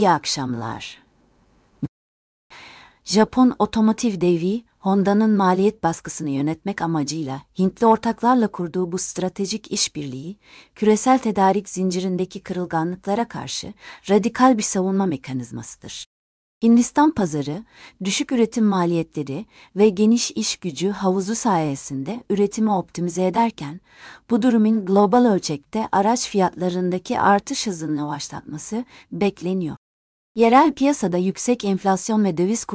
İyi akşamlar. Japon otomotiv devi Honda'nın maliyet baskısını yönetmek amacıyla Hintli ortaklarla kurduğu bu stratejik işbirliği, küresel tedarik zincirindeki kırılganlıklara karşı radikal bir savunma mekanizmasıdır. Hindistan pazarı, düşük üretim maliyetleri ve geniş iş gücü havuzu sayesinde üretimi optimize ederken, bu durumun global ölçekte araç fiyatlarındaki artış hızını yavaşlatması bekleniyor. Yerel piyasada yüksek enflasyon ve döviz